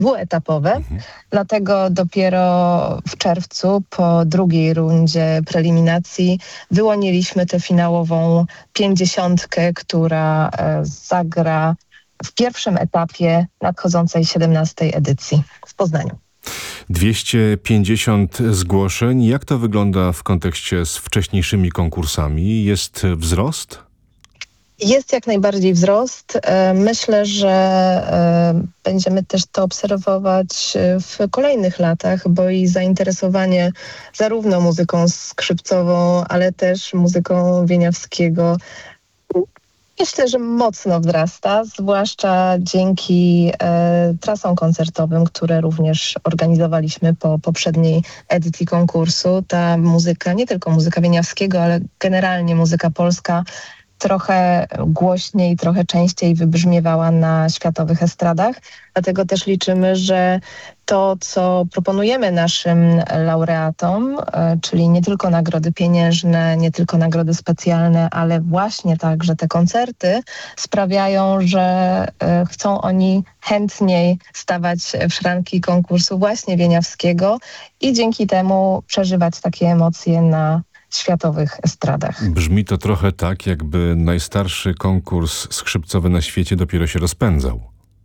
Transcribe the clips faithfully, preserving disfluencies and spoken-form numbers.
dwuetapowe, Mhm. dlatego dopiero w czerwcu po drugiej rundzie preliminacji wyłoniliśmy tę finałową pięćdziesiątkę, która e, zagra w pierwszym etapie nadchodzącej siedemnastej edycji w Poznaniu. dwieście pięćdziesiąt zgłoszeń. Jak to wygląda w kontekście z wcześniejszymi konkursami? Jest wzrost? Jest jak najbardziej wzrost. E, Myślę, że e, będziemy też to obserwować e, w kolejnych latach, bo i zainteresowanie zarówno muzyką skrzypcową, ale też muzyką Wieniawskiego myślę, że mocno wzrasta, zwłaszcza dzięki e, trasom koncertowym, które również organizowaliśmy po poprzedniej edycji konkursu. Ta muzyka, nie tylko muzyka Wieniawskiego, ale generalnie muzyka polska, trochę głośniej, trochę częściej wybrzmiewała na światowych estradach. Dlatego też liczymy, że to, co proponujemy naszym laureatom, e, czyli nie tylko nagrody pieniężne, nie tylko nagrody specjalne, ale właśnie także te koncerty sprawiają, że e, chcą oni chętniej stawać w szranki konkursu właśnie Wieniawskiego i dzięki temu przeżywać takie emocje na światowych estradach. Brzmi to trochę tak, jakby najstarszy konkurs skrzypcowy na świecie dopiero się rozpędzał.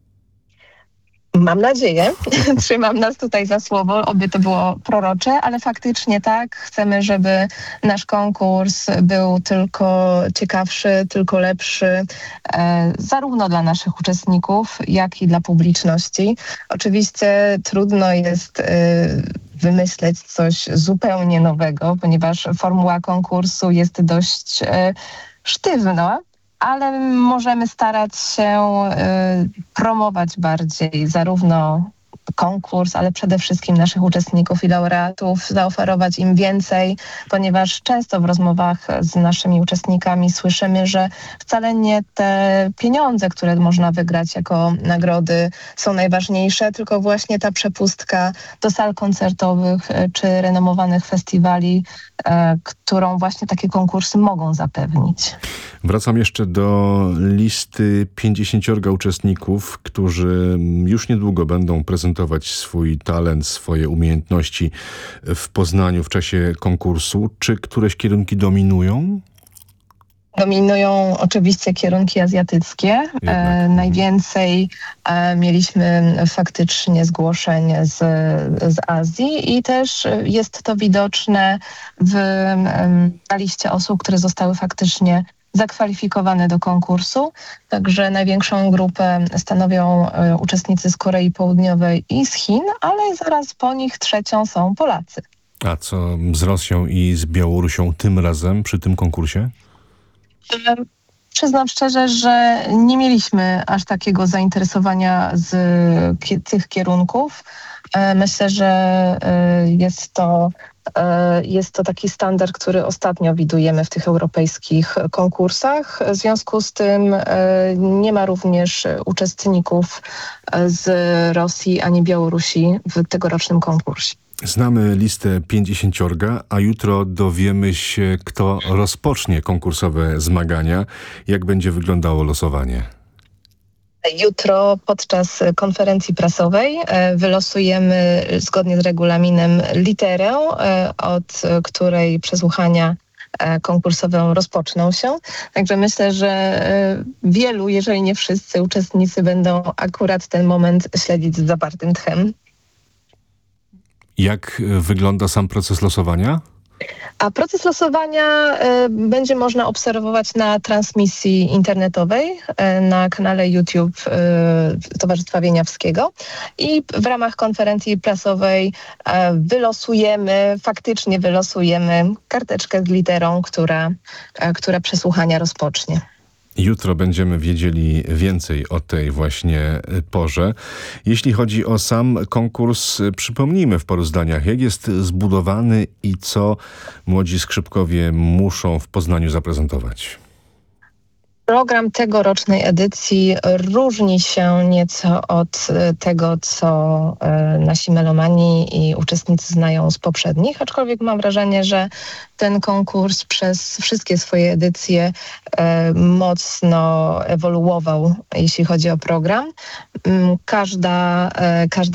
Mam nadzieję, trzymam nas tutaj za słowo, oby to było prorocze, ale faktycznie tak, chcemy, żeby nasz konkurs był tylko ciekawszy, tylko lepszy, e, zarówno dla naszych uczestników, jak i dla publiczności. Oczywiście trudno jest e, wymyśleć coś zupełnie nowego, ponieważ formuła konkursu jest dość e, sztywna, ale możemy starać się y, promować bardziej zarówno konkurs, ale przede wszystkim naszych uczestników i laureatów, zaoferować im więcej, ponieważ często w rozmowach z naszymi uczestnikami słyszymy, że wcale nie te pieniądze, które można wygrać jako nagrody, są najważniejsze, tylko właśnie ta przepustka do sal koncertowych y, czy renomowanych festiwali, y, którą właśnie takie konkursy mogą zapewnić. Wracam jeszcze do listy pięćdziesięciorga uczestników, którzy już niedługo będą prezentować swój talent, swoje umiejętności w Poznaniu w czasie konkursu. Czy któreś kierunki dominują? Dominują oczywiście kierunki azjatyckie. E, najwięcej e, mieliśmy faktycznie zgłoszeń z, z Azji i też jest to widoczne w, em, na liście osób, które zostały faktycznie zakwalifikowane do konkursu. Także największą grupę stanowią e, uczestnicy z Korei Południowej i z Chin, ale zaraz po nich trzecią są Polacy. A co z Rosją i z Białorusią tym razem przy tym konkursie? Przyznam szczerze, że nie mieliśmy aż takiego zainteresowania z ki- tych kierunków. E, Myślę, że e, jest to, e, jest to taki standard, który ostatnio widujemy w tych europejskich konkursach. W związku z tym e, nie ma również uczestników e, z Rosji ani Białorusi w tegorocznym konkursie. Znamy listę pięćdziesięciorga, a jutro dowiemy się, kto rozpocznie konkursowe zmagania. Jak będzie wyglądało losowanie? Jutro podczas konferencji prasowej e, wylosujemy zgodnie z regulaminem literę, e, od której przesłuchania e, konkursowe rozpoczną się. Także myślę, że e, wielu, jeżeli nie wszyscy uczestnicy będą akurat ten moment śledzić z zapartym tchem. Jak wygląda sam proces losowania? A proces losowania e, będzie można obserwować na transmisji internetowej e, na kanale YouTube e, Towarzystwa Wieniawskiego i w ramach konferencji prasowej e, wylosujemy, faktycznie wylosujemy karteczkę z literą, która, e, która przesłuchania rozpocznie. Jutro będziemy wiedzieli więcej o tej właśnie porze. Jeśli chodzi o sam konkurs, przypomnijmy w paru zdaniach, jak jest zbudowany i co młodzi skrzypkowie muszą w Poznaniu zaprezentować. Program tegorocznej edycji różni się nieco od e, tego, co e, nasi melomani i uczestnicy znają z poprzednich, aczkolwiek mam wrażenie, że ten konkurs przez wszystkie swoje edycje e, mocno ewoluował, jeśli chodzi o program. Mm, Każda, e, każda